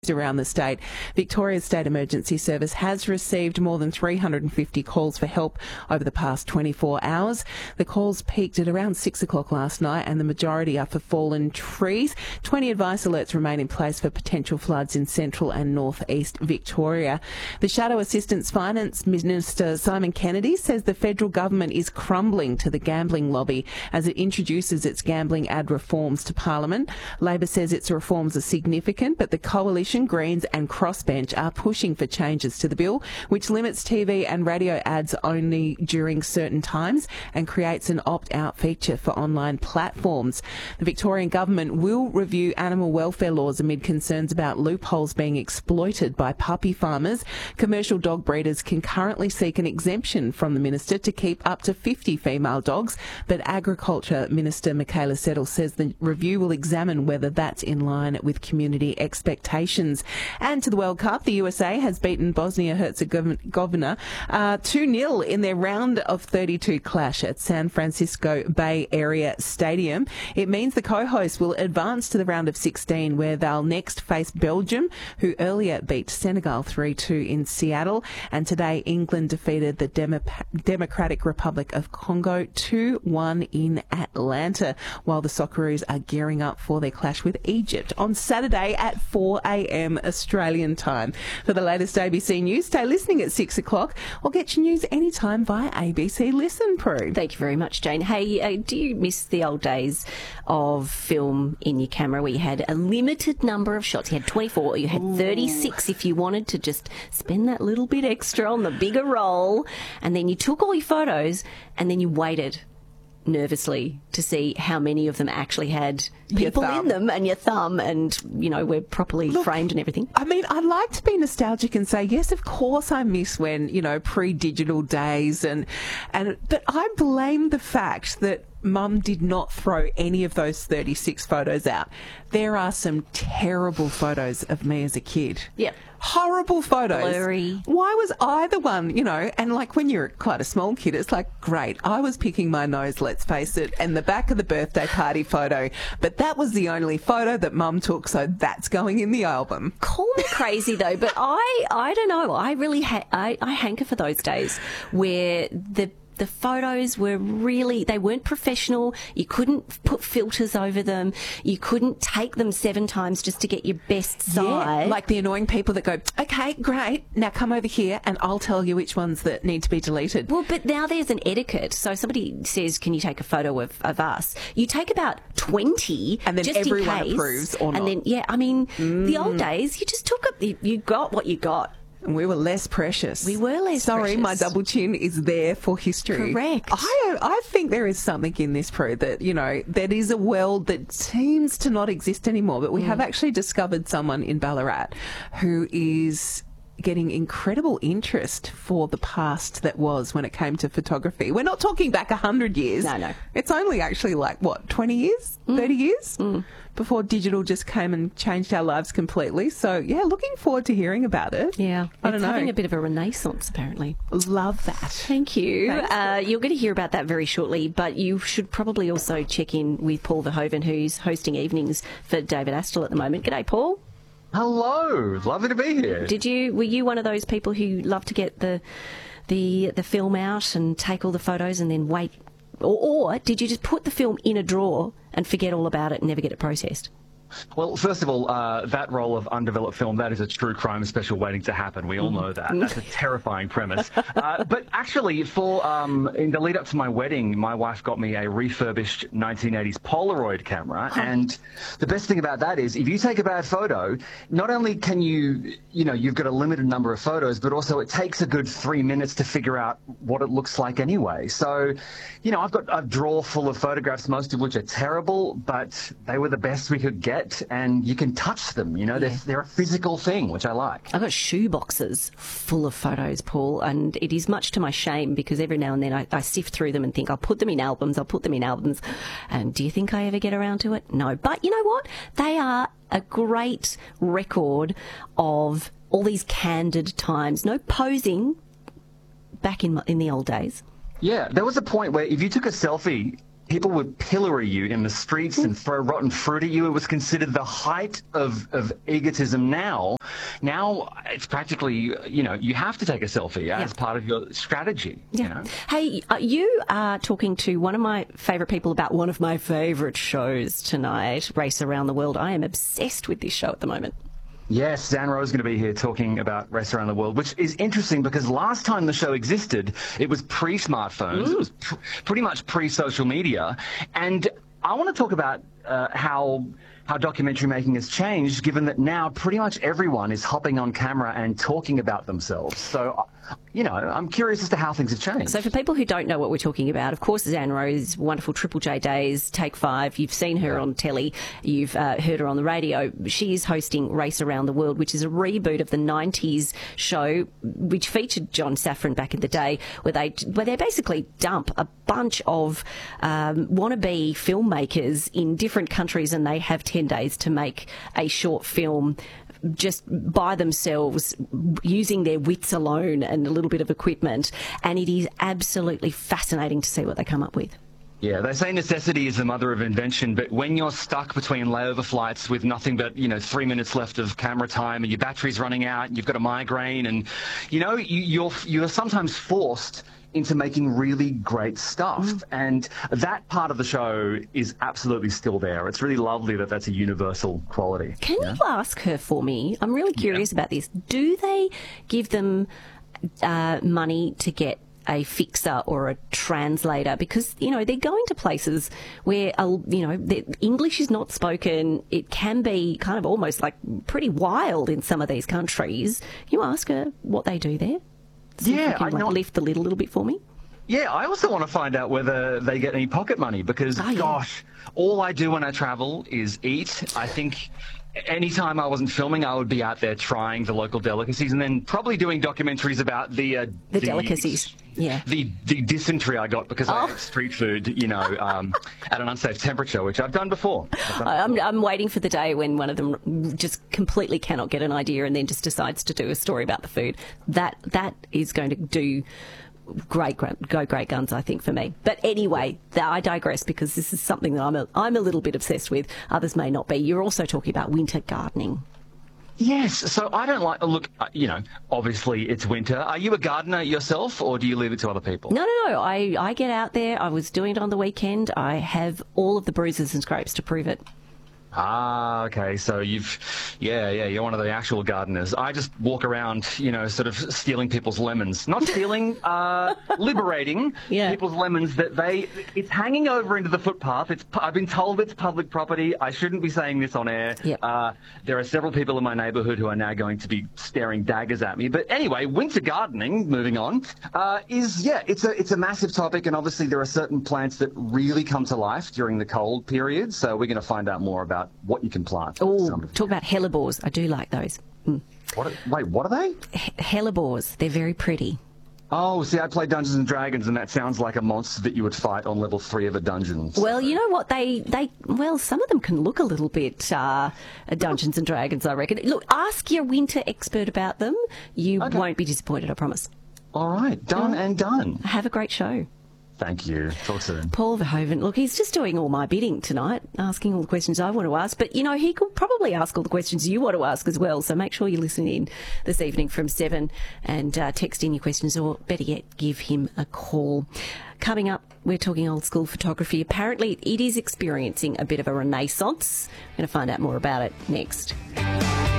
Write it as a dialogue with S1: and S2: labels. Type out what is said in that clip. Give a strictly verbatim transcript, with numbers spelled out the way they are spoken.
S1: around the state. Victoria's State Emergency Service has received more than three hundred fifty calls for help over the past twenty-four hours. The calls peaked at around six o'clock last night, and the majority are for fallen trees. twenty advice alerts remain in place for potential floods in central and north-east Victoria. The Shadow Assistance Finance Minister Simon Kennedy says the federal government is crumbling to the gambling lobby as it introduces its gambling ad reforms to Parliament. Labor says its reforms are significant, but the coalition, Greens and Crossbench are pushing for changes to the bill, which limits T V and radio ads only during certain times and creates an opt-out feature for online platforms. The Victorian government will review animal welfare laws amid concerns about loopholes being exploited by puppy farmers. Commercial dog breeders can currently seek an exemption from the minister to keep up to fifty female dogs, but Agriculture Minister Michaela Settle says the review will examine whether that's in line with community expectations. And to the World Cup, the U S A has beaten Bosnia-Herzegovina uh, two nil in their round of thirty-two clash at San Francisco Bay Area Stadium. It means the co-hosts will advance to the round of sixteen, where they'll next face Belgium, who earlier beat Senegal three two in Seattle. And today, England defeated the Demo- Democratic Republic of Congo two one in Atlanta, while the Socceroos are gearing up for their clash with Egypt on Saturday at four a.m. Australian time. For the latest A B C News, stay listening at six o'clock or get your news anytime via A B C Listen, Prue.
S2: Thank you very much, Jane. Hey, uh, do you miss the old days of film in your camera where you had a limited number of shots? You had twenty-four, or you had thirty-six if you wanted to just spend that little bit extra on the bigger roll, and then you took all your photos and then you waited nervously to see how many of them actually had people in them and your thumb and, you know, were properly Look, framed and everything.
S1: I mean, I'd like to be nostalgic and say, yes, of course I miss when, you know, pre-digital days and, and, but I blame the fact that Mum did not throw any of those thirty-six photos out. There are some terrible photos of me as a kid.
S2: Yep.
S1: Horrible photos.
S2: Blurry.
S1: Why was I the one, you know, and like when you're quite a small kid, it's like, great, I was picking my nose, let's face it, and the back of the birthday party photo, but that was the only photo that Mum took, so that's going in the album.
S2: Call me crazy though, but I, I don't know, I really, ha- I, I hanker for those days where the The photos were really, they weren't professional. You couldn't put filters over them. You couldn't take them seven times just to get your best side.
S1: Yeah, like the annoying people that go, okay, great, now come over here and I'll tell you which ones that need to be deleted.
S2: Well, but now there's an etiquette. So somebody says, can you take a photo of, of us? You take about twenty
S1: and then
S2: just
S1: everyone
S2: in case,
S1: approves or not.
S2: And then, yeah, I mean, mm. the old days, you just took it, you got what you got.
S1: And we were less precious.
S2: We were less
S1: Sorry,
S2: precious.
S1: my double chin is there for history.
S2: Correct.
S1: I I think there is something in this, Prue, that, you know, that is a world that seems to not exist anymore. But we mm. have actually discovered someone in Ballarat who is getting incredible interest for the past that was when it came to photography. We're not talking back one hundred years.
S2: No, no.
S1: It's only actually like, what, twenty years?
S2: Mm.
S1: thirty years?
S2: Mm.
S1: Before digital just came and changed our lives completely. So, yeah, looking forward to hearing about it.
S2: Yeah.
S1: I don't
S2: it's
S1: know.
S2: having a bit of a renaissance, apparently.
S1: Love that.
S2: Thank you.
S1: Thanks.
S2: Uh, you're going to hear about that very shortly, but you should probably also check in with Paul Verhoeven, who's hosting evenings for David Astle at the moment. G'day, Paul.
S3: Hello. Lovely to be here.
S2: Did you, were you one of those people who love to get the, the, the film out and take all the photos and then wait? Or, or did you just put the film in a drawer and forget all about it and never get it processed?
S3: Well, first of all, uh, that role of undeveloped film, that is a true crime special waiting to happen. We all know that. That's a terrifying premise. Uh, but actually, for um, in the lead up to my wedding, my wife got me a refurbished nineteen eighties Polaroid camera. And the best thing about that is if you take a bad photo, not only can you, you know, you've got a limited number of photos, but also it takes a good three minutes to figure out what it looks like anyway. So, you know, I've got a drawer full of photographs, most of which are terrible, but they were the best we could get. And you can touch them, you know, yeah. they're, they're a physical thing, which I like.
S2: I've got shoe boxes full of photos, Paul, and it is much to my shame because every now and then I, I sift through them and think I'll put them in albums, I'll put them in albums. And do you think I ever get around to it? No. But you know what? They are a great record of all these candid times. No posing back in in the old days.
S3: Yeah, there was a point where if you took a selfie people would pillory you in the streets and throw rotten fruit at you. It was considered the height of, of egotism. Now, now it's practically, you know, you have to take a selfie
S2: yeah.
S3: as part of your strategy.
S2: Yeah.
S3: You know?
S2: Hey, uh, you are talking to one of my favourite people about one of my favourite shows tonight, Race Around the World. I am obsessed with this show at the moment.
S3: Yes, Dan Rowe is going to be here talking about Race Around the World, which is interesting because last time the show existed, it was pre-smartphones. Mm. It was pr- pretty much pre-social media. And I want to talk about uh, how how documentary making has changed, given that now pretty much everyone is hopping on camera and talking about themselves. So, you know, I'm curious as to how things have changed.
S2: So for people who don't know what we're talking about, of course, Dan Rowe's wonderful Triple J Days, Take Five. You've seen her on telly. You've uh, heard her on the radio. She is hosting Race Around the World, which is a reboot of the nineties show, which featured John Safran back in the day, where they where they basically dump a bunch of um, wannabe filmmakers in different countries, and they have ten days to make a short film just by themselves, using their wits alone and a little bit of equipment. And it is absolutely fascinating to see what they come up with.
S3: Yeah, they say necessity is the mother of invention, but when you're stuck between layover flights with nothing but, you know, three minutes left of camera time and your battery's running out and you've got a migraine and, you know, you, you're, you're sometimes forced into making really great stuff. Mm. And that part of the show is absolutely still there. It's really lovely that that's a universal quality.
S2: Can yeah? you ask her for me? I'm really curious yeah. about this. Do they give them uh, money to get a fixer or a translator? Because, you know, they're going to places where, uh, you know, the English is not spoken. It can be kind of almost like pretty wild in some of these countries. Can you ask her what they do there? See
S3: yeah,
S2: if you can,
S3: I
S2: like,
S3: know.
S2: lift the lid a little bit for me.
S3: Yeah, I also want to find out whether they get any pocket money because, oh, yeah. gosh, all I do when I travel is eat. I think anytime I wasn't filming, I would be out there trying the local delicacies and then probably doing documentaries about the... Uh,
S2: the, the delicacies, yeah.
S3: The, the dysentery I got because
S2: oh.
S3: I ate street food, you know, um, at an unsafe temperature, which I've done before. I've done
S2: I'm,
S3: before.
S2: I'm waiting for the day when one of them just completely cannot get an idea and then just decides to do a story about the food. That That is going to do... Great, great, go great guns, I think, for me. But anyway, I digress because this is something that I'm a, I'm a little bit obsessed with. Others may not be. You're also talking about winter gardening.
S3: Yes, so I don't like, look, you know, obviously it's winter. Are you a gardener yourself or do you leave it to other people?
S2: No, no, no. I, I get out there. I was doing it on the weekend. I have all of the bruises and scrapes to prove it.
S3: Ah, okay. So you've, yeah, yeah, you're one of the actual gardeners. I just walk around, you know, sort of stealing people's lemons. Not stealing, uh, liberating
S2: yeah.
S3: people's lemons that they, it's hanging over into the footpath. It's, I've been told it's public property. I shouldn't be saying this on air.
S2: Yep.
S3: Uh, there are several people in my neighborhood who are now going to be staring daggers at me. But anyway, winter gardening, moving on, uh, is, yeah, it's a, it's a massive topic. And obviously there are certain plants that really come to life during the cold period. So we're going to find out more about what you can plant.
S2: Oh, talk about hellebores. I do like those. Mm.
S3: What are, wait, what are they?
S2: H- hellebores. They're very pretty.
S3: Oh, see, I play Dungeons and Dragons, and that sounds like a monster that you would fight on level three of a dungeon.
S2: Well, you know what? They, they, well, some of them can look a little bit uh, Dungeons and Dragons, I reckon. Look, ask your winter expert about them. You okay. won't be disappointed, I promise.
S3: All right, done and done.
S2: Have a great show.
S3: Thank you. Talk soon.
S2: Paul Verhoeven. Look, he's just doing all my bidding tonight, asking all the questions I want to ask. But, you know, he could probably ask all the questions you want to ask as well. So make sure you listen in this evening from seven and uh, text in your questions, or better yet, give him a call. Coming up, we're talking old school photography. Apparently, it is experiencing a bit of a renaissance. We're going to find out more about it next.